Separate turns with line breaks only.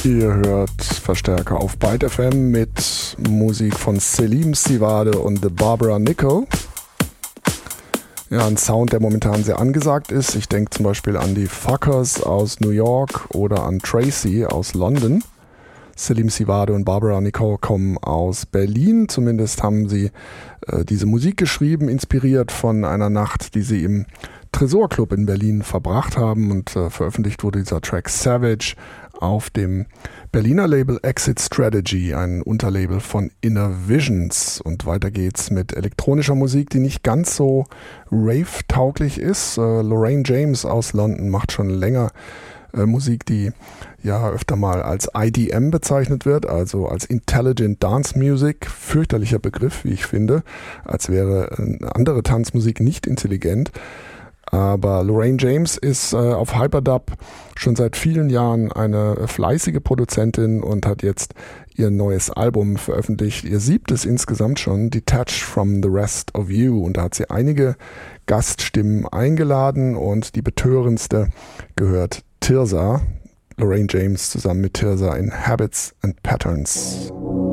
Ihr hört Verstärker auf Byte FM mit Musik von Selim Sivade und The Barbara Nickel. Ja, ein Sound, der momentan sehr angesagt ist. Ich denke zum Beispiel an die Fuckers aus New York oder an Tracy aus London. Selim Sivade und Barbara Nickel kommen aus Berlin. Zumindest haben sie diese Musik geschrieben, inspiriert von einer Nacht, die sie im Tresorclub in Berlin verbracht haben. Und veröffentlicht wurde dieser Track Savage auf dem Berliner Label Exit Strategy, ein Unterlabel von Inner Visions. Und weiter geht's mit elektronischer Musik, die nicht ganz so rave-tauglich ist. Lorraine James aus London macht schon länger Musik, die ja öfter mal als IDM bezeichnet wird, also als Intelligent Dance Music. Fürchterlicher Begriff, wie ich finde, als wäre andere Tanzmusik nicht intelligent. Aber Lorraine James ist auf Hyperdub schon seit vielen Jahren eine fleißige Produzentin und hat jetzt ihr neues Album veröffentlicht, ihr 7. insgesamt schon, Detached from the Rest of You. Und da hat sie einige Gaststimmen eingeladen und die betörendste gehört Tirza, Lorraine James zusammen mit Tirza in Habits and Patterns.